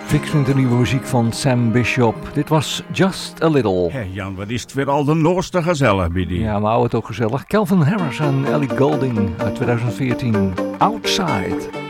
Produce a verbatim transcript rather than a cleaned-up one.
Fix vindt de nieuwe muziek van Sam Bishop. Dit was Just a Little. Hey Jan, wat is het weer al de noorste gezellig bij die? Ja, we houden het ook gezellig. Calvin Harris en Ellie Goulding uit twintig veertien. Outside.